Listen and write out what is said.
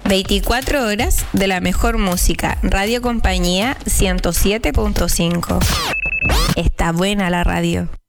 24 horas de la mejor música. Radio Compañía 107.5. Está buena la radio.